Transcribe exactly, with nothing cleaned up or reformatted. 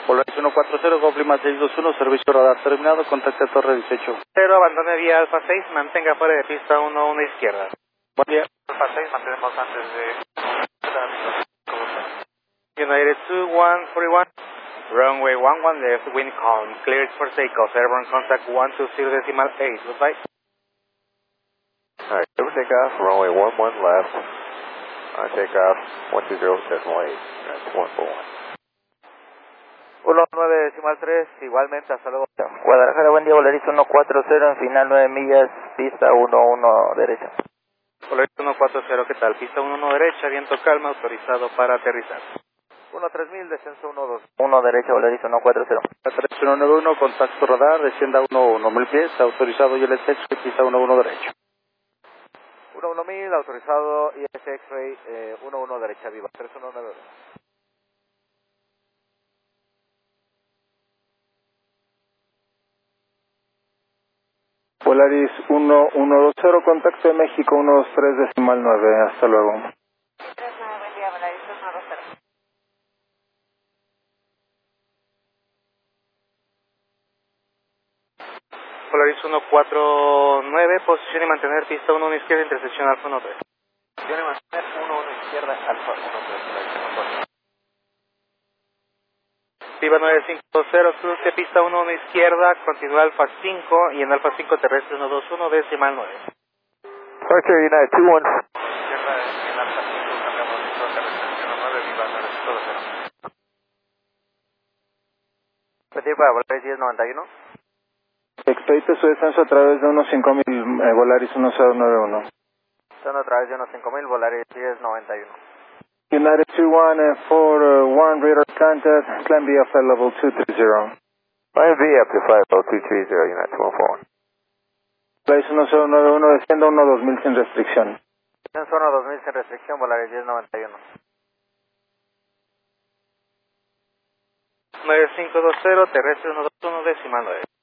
Polaris ciento cuarenta, Go Lima seis dos uno, servicio radar terminado, contacte a Torre dieciocho. Cero, abandone vía Alfa seis, mantenga fuera de pista uno uno izquierda. Buen día. Alfa seis, mantenemos antes de... United two one forty-one, runway one one left, wind calm, cleared for takeoff, airborne contact one two zero decimal eight, goodbye. Alright, over takeoff, runway one one left, on takeoff, one two zero decimal eight, that's one four one. uno nueve decimal tres, igualmente, hasta luego. Guadalajara, buen día, Volaris ciento cuarenta, en final nueve millas, pista uno uno derecha. Polaris ciento cuarenta, ¿qué tal? Pista uno uno derecha, viento calma, autorizado para aterrizar. uno tres mil, descenso uno dos. uno derecha, Volaris ciento cuarenta. tres uno nueve uno, contacto radar, descienda uno uno mil pies, autorizado y el X-Ray, pista uno uno derecho. uno uno mil, autorizado y ese X-Ray eh, uno uno derecha, viva, tres uno nueve uno. Polaris uno uno dos cero, contacto de México uno dos tres decimal nueve, hasta luego. tres nueve, buen día, Volaris uno dos cero. Polaris ciento cuarenta y nueve, posición y mantener pista uno uno izquierda, intersección Alfa uno tres. Posición y mantener uno uno izquierda, Alfa uno tres. Viva nueve cinco cero, cruce pista uno uno izquierda, continúa Alfa cinco y en Alfa cinco terrestre uno dos uno decimal nueve. Departure United two one. Izquierda en Alfa cinco, cambiamos de terrestre uno nueve, viva nueve cinco cero. Pedir para Volaris diez noventa y uno. Expedite su descenso a través de unos cinco mil, eh, Volaris uno cero nueve uno. Son a través de unos cinco mil, Volaris diez noventa y uno. United two one, four one, radar contact, climb V F L level two three zero. Climb V up to five oh two three zero, United two one four one. Volaris uno cero nueve uno, descienda uno dos mil sin restricción. En zona dos mil sin restricción, Volaris diez noventa y uno. nueve cinco dos cero, terrestre uno dos uno decimal nueve.